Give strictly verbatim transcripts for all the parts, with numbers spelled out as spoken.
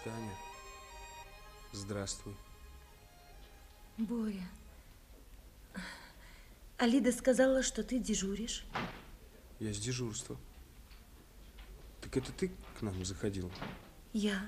Таня, здравствуй. Боря, Алида сказала, что ты дежуришь. Я с дежурства. Так это ты к нам заходил? Я.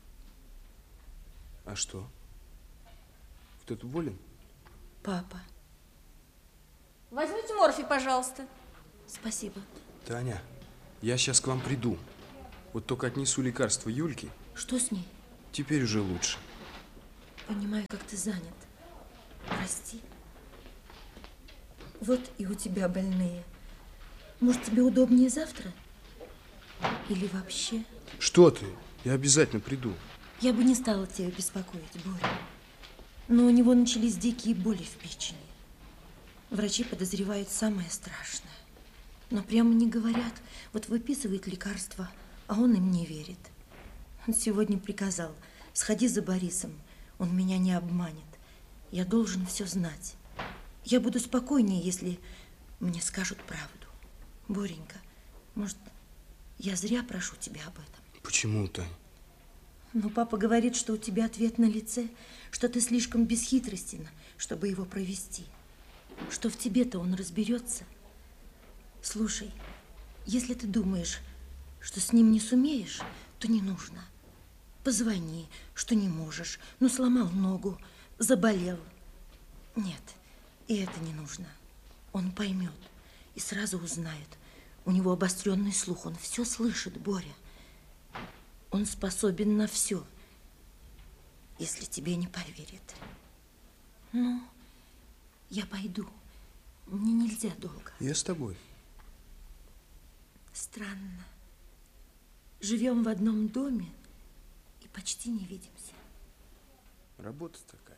А что? Кто-то болен? Папа. Возьмите морфий, пожалуйста. Спасибо. Таня, я сейчас к вам приду. Вот только отнесу лекарство Юльке. Что с ней? Теперь уже лучше. Понимаю, как ты занят. Прости. Вот и у тебя больные. Может, тебе удобнее завтра? Или вообще? Что ты? Я обязательно приду. Я бы не стала тебя беспокоить, Боря. Но у него начались дикие боли в печени. Врачи подозревают самое страшное. Но прямо не говорят. Вот выписывает лекарства, а он им не верит. Он сегодня приказал: сходи за Борисом, он меня не обманет. Я должен все знать. Я буду спокойнее, если мне скажут правду. Боренька, может, я зря прошу тебя об этом? Почему, Тань? Но папа говорит, что у тебя ответ на лице, что ты слишком бесхитростен, чтобы его провести. Что в тебе-то он разберется. Слушай, если ты думаешь, что с ним не сумеешь, то не нужно. Позвони, что не можешь. Ну, сломал ногу, заболел. Нет, и это не нужно. Он поймет и сразу узнает. У него обостренный слух, он все слышит, Боря. Он способен на все, если тебе не поверит. Ну, я пойду. Мне нельзя долго. Я с тобой. Странно. Живем в одном доме и почти не видимся. Работа такая.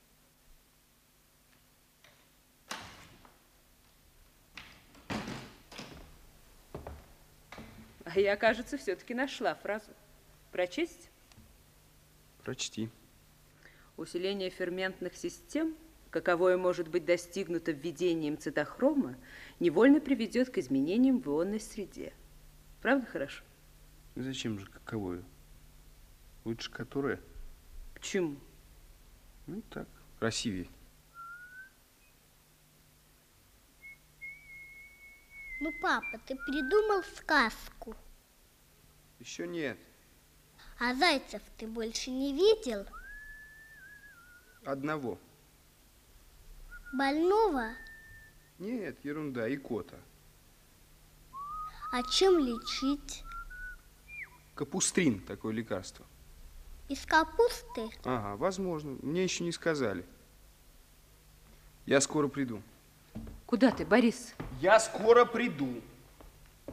А я, кажется, все-таки нашла фразу. Прочесть? Прочти. Усиление ферментных систем, каковое может быть достигнуто введением цитохрома, невольно приведет к изменениям в ионной среде. Правда хорошо? Зачем же каковое? Лучше которое? Почему? Ну так, красивее. Ну, папа, ты придумал сказку? Еще нет. А зайцев ты больше не видел? Одного. Больного? Нет, ерунда, и кота. А чем лечить? Капустрин, такое лекарство. Из капусты? Ага, возможно. Мне еще не сказали. Я скоро приду. Куда ты, Борис? Я скоро приду.